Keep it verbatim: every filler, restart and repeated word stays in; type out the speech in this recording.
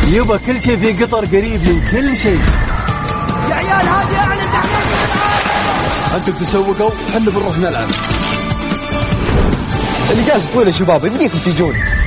يبا كل شيء في قطر قريب من كل شيء. يا عيال هذه أعلى زحمة. أنتم تسوقوا، حنا بنروح نلعب. الإجازة طويلة شباب، يمديكم تجون.